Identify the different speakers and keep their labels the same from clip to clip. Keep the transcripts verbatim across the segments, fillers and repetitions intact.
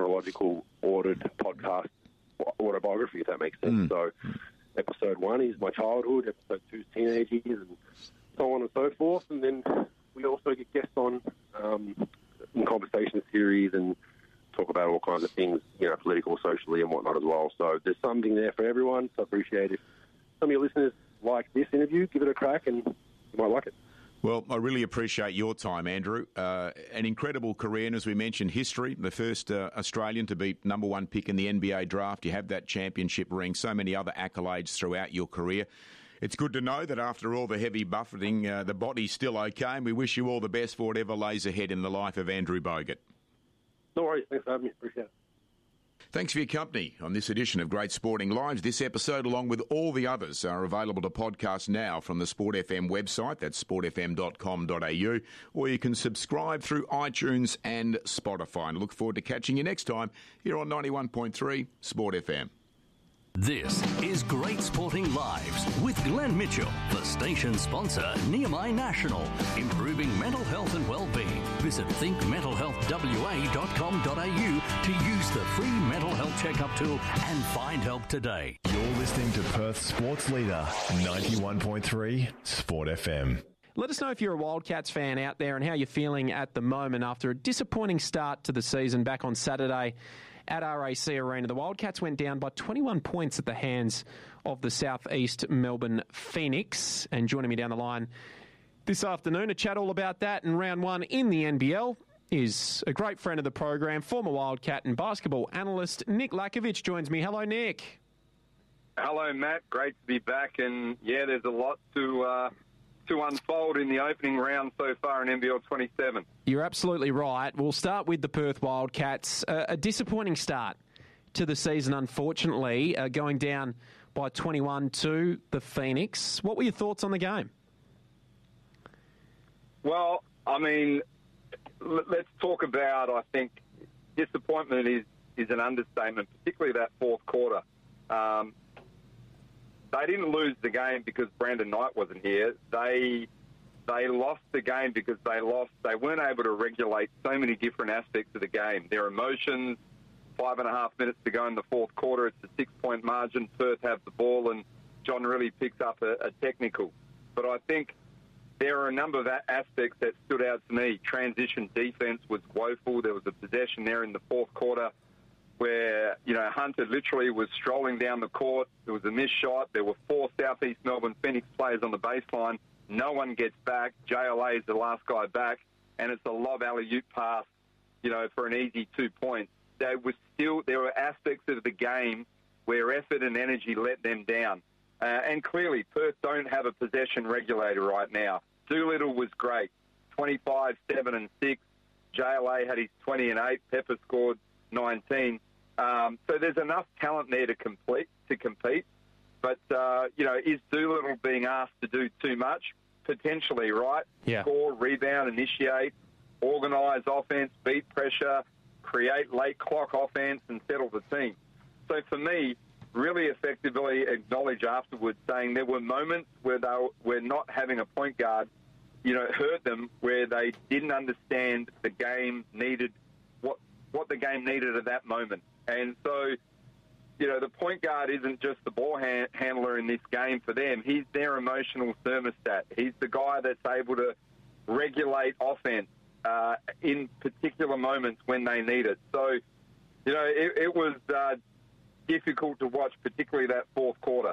Speaker 1: chronological ordered podcast autobiography, if that makes sense. Mm. So episode one is my childhood, episode two is teenage years, and so on and so forth. And then we also get guests on um, in conversation series and talk about all kinds of things, you know, political, socially, and whatnot as well. So there's something there for everyone. So I appreciate if some of your listeners like this interview, give it a crack, and you might like it.
Speaker 2: Well, I really appreciate your time, Andrew. Uh, an incredible career, and as we mentioned, history. The first uh, Australian to be number one pick in the N B A draft. You have that championship ring. So many other accolades throughout your career. It's good to know that after all the heavy buffeting, uh, the body's still okay, and we wish you all the best for whatever lays ahead in the life of Andrew Bogut.
Speaker 1: No worries. Thanks for having me. Appreciate it.
Speaker 2: Thanks for your company on this edition of Great Sporting Lives. This episode, along with all the others, are available to podcast now from the Sport F M website. That's sport f m dot com dot a u. Or you can subscribe through iTunes and Spotify. And look forward to catching you next time here on ninety-one point three Sport F M.
Speaker 3: This is Great Sporting Lives with Glenn Mitchell, the station sponsor, Nehemiah National, improving mental health and well-being. Visit think mental health w a dot com dot a u to use the free mental health checkup tool and find help today.
Speaker 4: You're listening to Perth Sports Leader, ninety-one point three Sport F M.
Speaker 5: Let us know if you're a Wildcats fan out there and how you're feeling at the moment after a disappointing start to the season back on Saturday at R A C Arena. The Wildcats went down by twenty-one points at the hands of the South East Melbourne Phoenix. And joining me down the line this afternoon to chat all about that and round one in the N B L is a great friend of the program, former Wildcat and basketball analyst Nick Lakovic joins me. Hello, Nick.
Speaker 6: Hello, Matt. Great to be back. And, yeah, there's a lot to... Uh to unfold in the opening round so far in N B L twenty-seven.
Speaker 5: You're absolutely right. We'll start with the Perth Wildcats. Uh, a disappointing start to the season, unfortunately, uh, going down by twenty-one to the Phoenix. What were your thoughts on the game?
Speaker 6: Well, I mean, l- let's talk about, I think, disappointment is, is an understatement, particularly that fourth quarter. Um, They didn't lose the game because Brandon Knight wasn't here. They they lost the game because they lost. They weren't able to regulate so many different aspects of the game. Their emotions, five and a half minutes to go in the fourth quarter, it's a six-point margin. Perth have the ball, and John really picks up a, a technical. But I think there are a number of aspects that stood out to me. Transition defense was woeful. There was a possession there in the fourth quarter where, you know, Hunter literally was strolling down the court. There was a missed shot. There were four South East Melbourne Phoenix players on the baseline. No one gets back. J L A is the last guy back, and it's a lob alley-oop pass, you know, for an easy two points. There was still there were aspects of the game where effort and energy let them down. Uh, and clearly, Perth don't have a possession regulator right now. Doolittle was great, twenty-five, seven, and six. J L A had his twenty and eight. Pepper scored nineteen. Um, so there's enough talent there to complete to compete. But, uh, you know, is Doolittle being asked to do too much? Potentially, right?
Speaker 5: Yeah.
Speaker 6: Score, rebound, initiate, organise offense, beat pressure, create late clock offense, and settle the team. So for me, really effectively acknowledge afterwards, saying there were moments where they were, where not having a point guard, you know, hurt them, where they didn't understand the game needed, what what the game needed at that moment. And so, you know, the point guard isn't just the ball ha- handler in this game for them. He's their emotional thermostat. He's the guy that's able to regulate offense uh, in particular moments when they need it. So, you know, it, it was uh, difficult to watch, particularly that fourth quarter.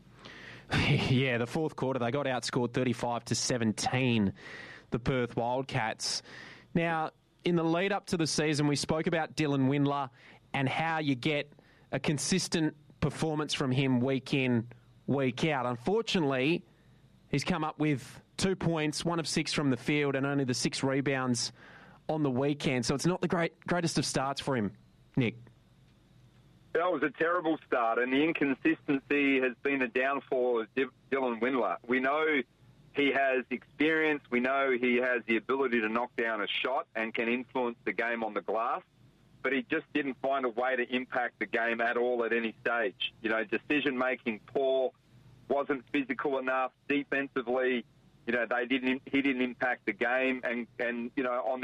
Speaker 5: Yeah, the fourth quarter, they got outscored thirty-five to seventeen, the Perth Wildcats. Now, in the lead up to the season, we spoke about Dylan Windler and how you get a consistent performance from him week in, week out. Unfortunately, he's come up with two points, one of six from the field, and only the six rebounds on the weekend. So it's not the great greatest of starts for him, Nick.
Speaker 6: That was a terrible start, and the inconsistency has been a downfall of Dylan Windler. We know he has experience. We know he has the ability to knock down a shot and can influence the game on the glass, but he just didn't find a way to impact the game at all at any stage. You know, decision-making poor, wasn't physical enough defensively. You know, they didn't. He didn't impact the game, and and you know on the